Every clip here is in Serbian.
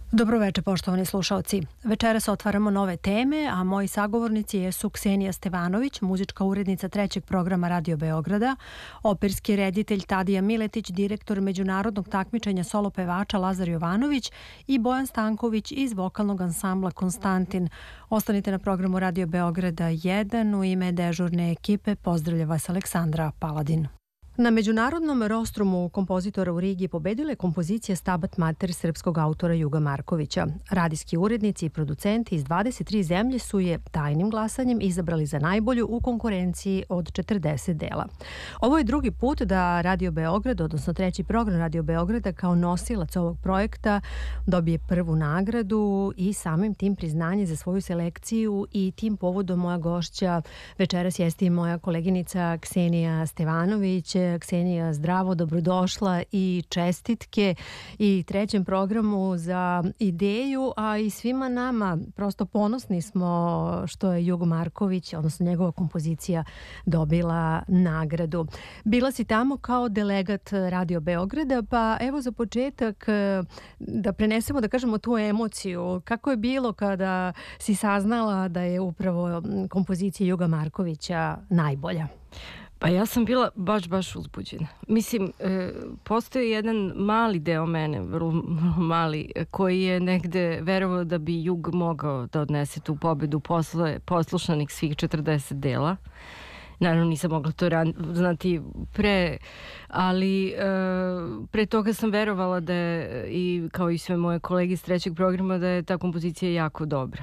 Dobroveče, poštovani slušaoci. Večeras otvaramo nove teme, a moji sagovornici jesu Ksenija Stevanović, muzička urednica trećeg programa Radio Beograda, operski reditelj Tadija Miletić, direktor međunarodnog takmičenja solo pevača Lazar Jovanović i Bojan Stanković iz vokalnog ansambla Konstantin. Ostanite na programu Radio Beograda 1. U ime dežurne ekipe pozdravlja vas Aleksandra Paladin. Na međunarodnom rostrumu kompozitora u Rigi pobedila je kompozicija Stabat Mater srpskog autora Juga Markovića. Radijski urednici i producenti iz 23 zemlje su je tajnim glasanjem izabrali za najbolju u konkurenciji od 40 dela. Ovo je drugi put da Radio Beograd, odnosno treći program Radio Beograda kao nosilac ovog projekta dobije prvu nagradu i samim tim priznanje za svoju selekciju i tim povodom moja gošća večeras jeste i moja koleginica Ksenija Stevanović. Ksenija, zdravo, dobrodošla i čestitke i trećem programu za ideju, a i svima nama prosto ponosni smo što je Jugo Marković, odnosno njegova kompozicija, dobila nagradu. Bila si tamo kao delegat Radio Beograda, pa evo za početak da prenesemo, da kažemo, tu emociju. Kako je bilo kada si saznala da je upravo kompozicija Juga Markovića najbolja? Pa ja sam bila baš uzbuđena. Mislim, postoji jedan mali deo mene, vrlo mali, koji je negde verovao da bi Jug mogao da odnese tu pobedu posle poslušanih svih 40 dela. Naravno nisam mogla to znati pre, ali pre toga sam verovala da je, i kao i sve moje kolege iz trećeg programa, da je ta kompozicija jako dobra.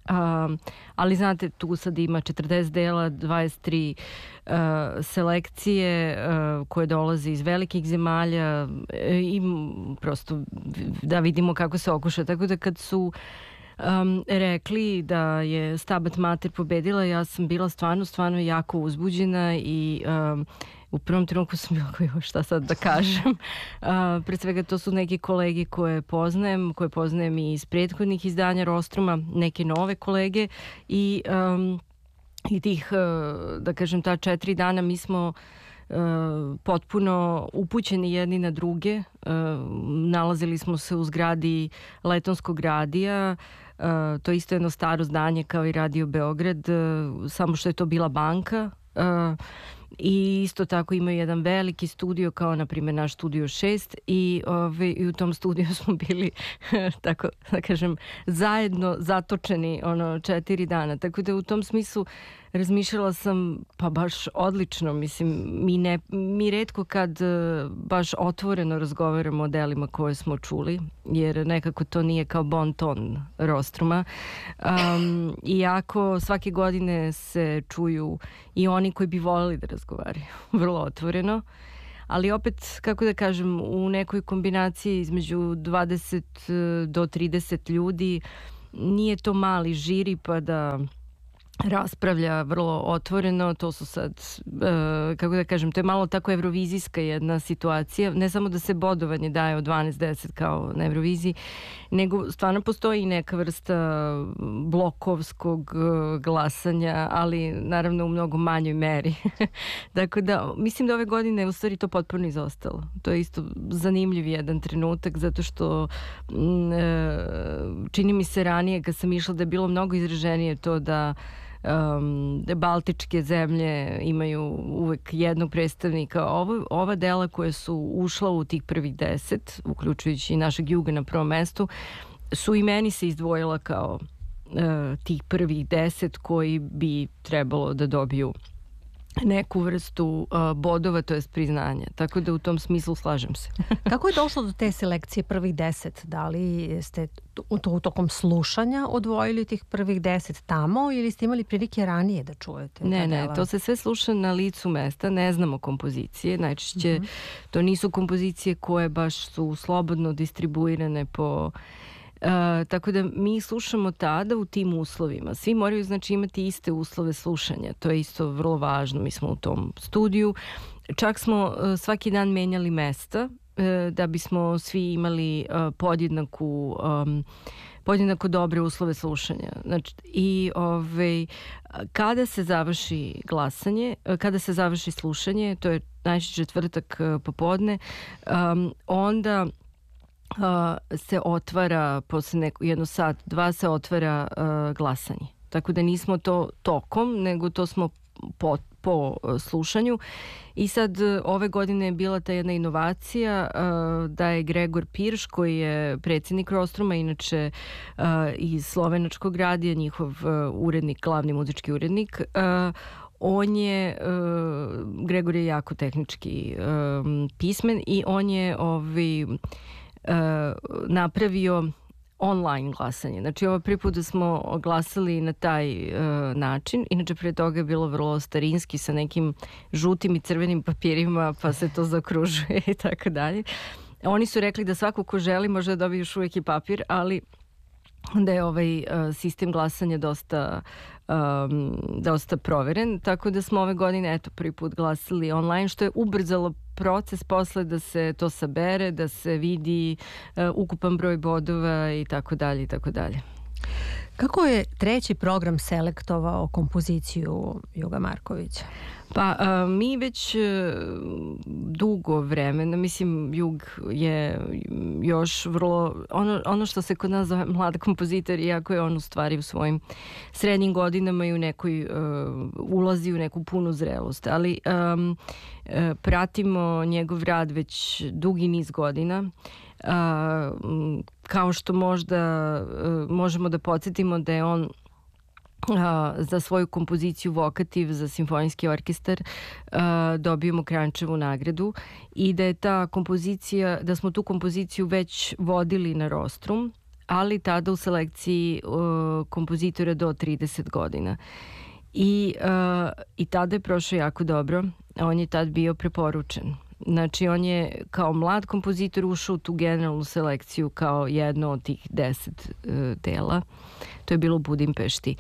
Ali znate, tu sad ima 40 dela, 23 selekcije koje dolaze iz velikih zemalja i prosto da vidimo kako se okuša. Tako da kad su rekli da je Stabat Mater pobedila, ja sam bila stvarno jako uzbuđena i u prvom trenutku sam bila šta sad da kažem. Pred svega to su neki kolege koje poznajem i iz prethodnih izdanja Rostruma, neke nove kolege i tih, da kažem, ta 4 dana mi smo potpuno upućeni jedni na druge. Nalazili smo se u zgradi Letonskog radija. To je isto jedno staro zdanje kao i Radio Beograd, samo što je to bila banka. I isto tako imaju jedan veliki studio kao na primjer naš Studio 6 i u tom studiju smo bili tako da kažem zajedno zatočeni 4 dana, tako da u tom smislu razmišljala sam pa baš odlično. Mislim, mi retko kad baš otvoreno razgovaramo o delima koje smo čuli, jer nekako to nije kao bon ton Rostruma. Iako svake godine se čuju i oni koji bi voleli da razgovaraju vrlo otvoreno, ali opet, kako da kažem, u nekoj kombinaciji između 20 do 30 ljudi nije to mali žiri pa da raspravlja vrlo otvoreno. To su sad, kako da kažem, to je malo tako evrovizijska jedna situacija. Ne samo da se bodovanje daje od 12-10 kao na Euroviziji, nego stvarno postoji i neka vrsta blokovskog glasanja, ali naravno u mnogo manjoj meri. Dakle, da, mislim da ove godine u stvari to potpuno izostalo. To je isto zanimljiv jedan trenutak, zato što čini mi se ranije kad sam išla da je bilo mnogo izraženije to da baltičke zemlje imaju uvek jednog predstavnika. Ova dela koja su ušla u tih prvih 10, uključujući i našeg Juga na prvom mestu, su i meni se izdvojila kao tih prvih 10 koji bi trebalo da dobiju neku vrstu bodova, to jest priznanja. Tako da u tom smislu slažem se. Kako je došlo do te selekcije prvih 10? Da li ste u tokom slušanja odvojili tih prvih 10 tamo ili ste imali prilike ranije da čujete? Ne, to se sve sluša na licu mesta, ne znamo kompozicije. Najčešće to nisu kompozicije koje baš su slobodno distribuirane po... tako da mi slušamo tada u tim uslovima. Svi moraju znači imati iste uslove slušanja. To je isto vrlo važno. Mi smo u tom studiju. Čak smo svaki dan menjali mesta da bismo svi imali podjednako dobre uslove slušanja. Znači, i kada se završi glasanje, kada se završi slušanje, to je najčešće četvrtak popodne, onda se otvara posle jedno sat, dva se otvara glasanje. Tako da nismo to tokom, nego to smo po slušanju. I sad ove godine je bila ta jedna inovacija da je Gregor Pirš, koji je predsjednik Rostruma, inače iz Slovenačkog radija, njihov urednik, glavni muzički urednik, Gregor je jako tehnički pismen i on je napravio online glasanje. Znači, ovo prvi put da smo glasali na taj način. Inače, prije toga je bilo vrlo starinski sa nekim žutim i crvenim papirima, pa se to zaokružuje i tako dalje. Oni su rekli da svako ko želi može da dobije još uvijek i papir, ali da je ovaj sistem glasanja dosta proveren, tako da smo ove godine prvi put glasili online, što je ubrzalo proces posle da se to sabere, da se vidi ukupan broj bodova i tako dalje i tako dalje. Kako je treći program selektovao kompoziciju Juga Markovića? Pa mi već dugo vremena, mislim, Jug je još vrlo, ono što se kod nas zove mlad kompozitor, iako je on u stvari u svojim srednjim godinama i ulazi u neku punu zrelost, ali pratimo njegov rad već dugi niz godina. Kao što možda možemo da podsjetimo da je on za svoju kompoziciju Vokativ za simfonijski orkestar dobio Mokranjčevu nagradu i da je da smo tu kompoziciju već vodili na Rostrum, ali tada u selekciji kompozitora do 30 godina. I tada je prošao jako dobro. On je tad bio preporučen. Znači, on je kao mlad kompozitor ušao u tu generalnu selekciju kao jedno od tih 10 dela. To je bilo u Budimpešti.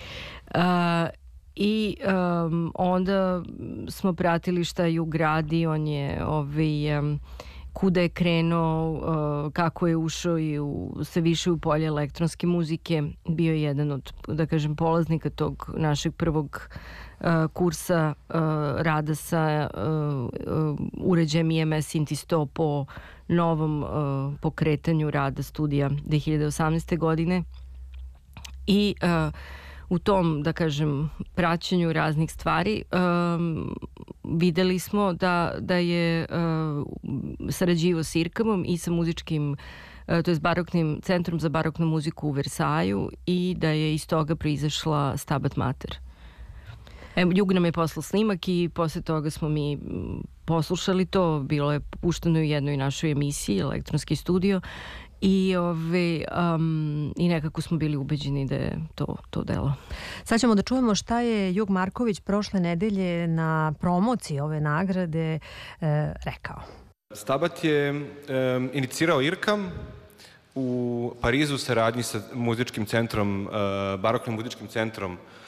I onda smo pratili šta Jug radi. On je kuda je krenuo, kako je ušao i sve više u polje elektronske muzike. Bio je jedan od, da kažem, polaznika tog našeg prvog kursa rada sa uređajem IMS Inti 100 po novom pokretanju rada studija 2018. godine. I u tom, da kažem, praćenju raznih stvari videli smo da je sarađivao s IRCAM-om i sa muzičkim, to je Baroknim centrom za baroknu muziku u Versaju i da je iz toga proizašla Stabat Mater. Jug nam je poslao snimak i posle toga smo mi poslušali to. Bilo je pušteno u jednoj našoj emisiji, Elektronski studio, i nekako smo bili ubeđeni da je to delo. Sad ćemo da čujemo šta je Jug Marković prošle nedelje na promociji ove nagrade rekao. Stabat je inicirao IRCAM u Parizu u saradnji sa muzičkim centrom, baroknim muzičkim centrom